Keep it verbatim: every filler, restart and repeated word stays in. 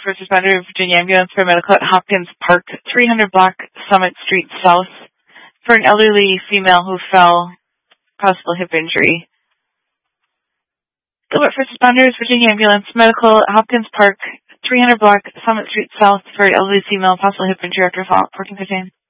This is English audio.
Gilbert First Responder, Virginia Ambulance Paramedical at Hopkins Park, three hundred block Summit Street South, for an elderly female who fell, possible hip injury. Gilbert First Responders, Virginia Ambulance Medical at Hopkins Park, three hundred block Summit Street South, for an elderly female, possible hip injury after fall, fourteen fifteen.